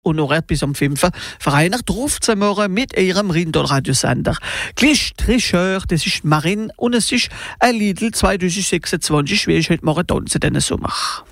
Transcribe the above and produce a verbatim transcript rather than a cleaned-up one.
honoriert bis um fünf Uhr, vereinigt ruft sie morgen mit ihrem Rindol-Radiosender. Gleich Tricheur, das ist Marine und es ist ein Lidl zwanzig sechsundzwanzig, wie ich heute morgen tanzen, diesen Sommer.